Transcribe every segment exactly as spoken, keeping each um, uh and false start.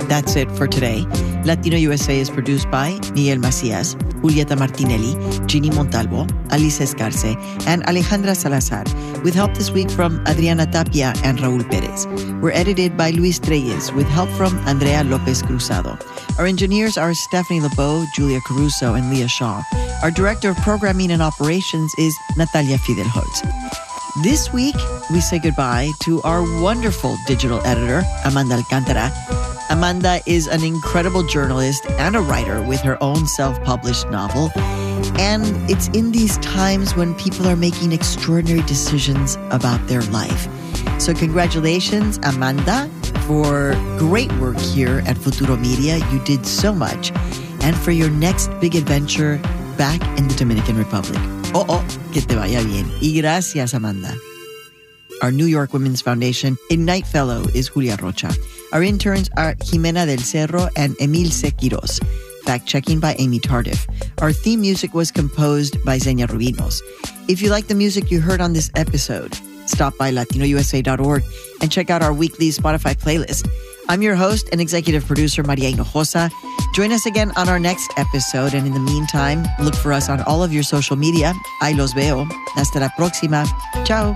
That's it for today. Latino U S A is produced by Miguel Macias, Julieta Martinelli, Ginny Montalvo, Alice Escarce, and Alejandra Salazar, with help this week from Adriana Tapia and Raul Perez. We're edited by Luis Treyes, with help from Andrea Lopez Cruzado. Our engineers are Stephanie LeBeau, Julia Caruso, and Leah Shaw. Our director of programming and operations is Natalia Fidelholtz. This week, we say goodbye to our wonderful digital editor, Amanda Alcantara. Amanda is an incredible journalist and a writer with her own self-published novel. And it's in these times when people are making extraordinary decisions about their life. So congratulations, Amanda, for great work here at Futuro Media. You did so much. And for your next big adventure back in the Dominican Republic. Oh, oh, que te vaya bien. Y gracias, Amanda. Our New York Women's Foundation Ignite Fellow is Julia Rocha. Our interns are Jimena del Cerro and Emilce Quiroz. Fact-checking by Amy Tardif. Our theme music was composed by Xenia Rubinos. If you like the music you heard on this episode, stop by latino u s a dot org and check out our weekly Spotify playlist. I'm your host and executive producer, Maria Hinojosa. Join us again on our next episode. And in the meantime, look for us on all of your social media. Ahí los veo. Hasta la próxima. Ciao.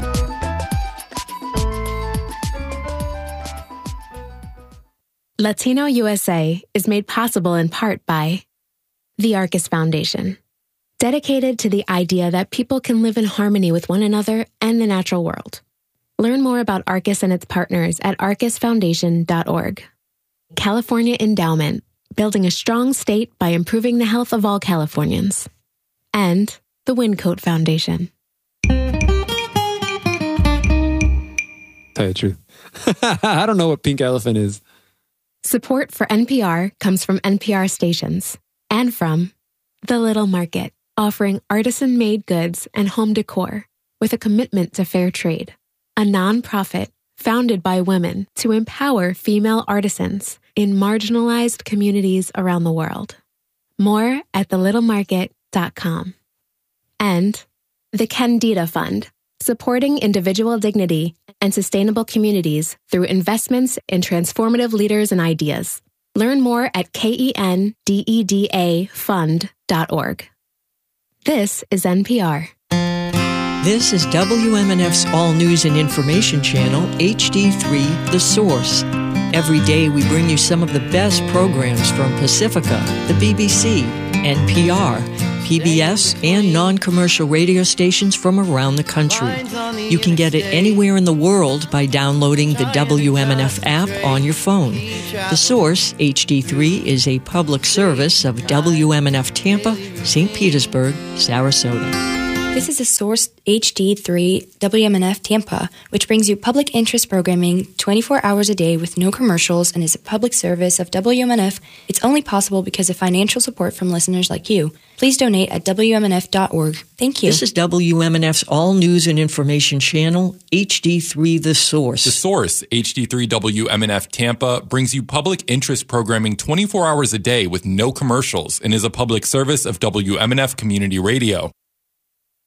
Latino U S A is made possible in part by the Arcus Foundation, dedicated to the idea that people can live in harmony with one another and the natural world. Learn more about Arcus and its partners at arcus foundation dot org. California Endowment, building a strong state by improving the health of all Californians. And the Wyncote Foundation. Tell you the truth. I don't know what pink elephant is. Support for N P R comes from N P R stations and from The Little Market, offering artisan-made goods and home decor with a commitment to fair trade. A nonprofit founded by women to empower female artisans in marginalized communities around the world. More at the little market dot com. And the Candida Fund, supporting individual dignity and sustainable communities through investments in transformative leaders and ideas. Learn more at kendeda fund dot org. This is N P R. This is W M N F's All News and Information Channel, H D three, The Source. Every day we bring you some of the best programs from Pacifica, the B B C, N P R, P B S, and non-commercial radio stations from around the country. You can get it anywhere in the world by downloading the W M N F app on your phone. The Source, H D three, is a public service of W M N F Tampa, Saint Petersburg, Sarasota. This is a Source H D three W M N F Tampa, which brings you public interest programming twenty-four hours a day with no commercials and is a public service of W M N F. It's only possible because of financial support from listeners like you. Please donate at W M N F dot org. Thank you. This is W M N F's All News and Information Channel, H D three The Source. The Source, H D three W M N F Tampa, brings you public interest programming twenty-four hours a day with no commercials and is a public service of W M N F Community Radio.